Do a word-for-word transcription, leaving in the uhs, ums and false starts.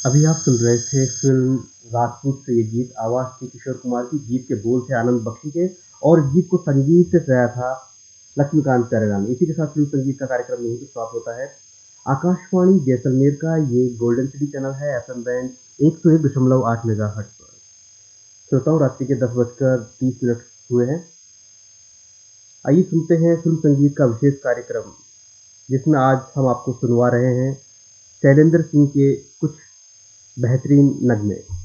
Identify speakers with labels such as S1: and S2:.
S1: अभी आप सुन रहे थे फिल्म राजपूत से ये गीत, आवाज़ थी किशोर कुमार की, गीत के बोल थे आनंद बख्शी के और इस गीत को संगीत से सजाया था लक्ष्मीकांत प्यारेलाल ने। इसी के साथ फिल्म संगीत का कार्यक्रम यहीं पे समाप्त होता है। आकाशवाणी जैसलमेर का ये गोल्डन सिटी चैनल है, एफएम बैंड एक सौ एक दशमलव आठ मेगाहर्ट्ज़ पर। श्रोताओं, रात्रि के दस बजकर तीस मिनट हुए हैं। आइए सुनते हैं फिल्म संगीत का विशेष कार्यक्रम, जिसमें आज हम आपको सुनवा रहे हैं शैलेंद्र सिंह के कुछ बेहतरीन नगमे।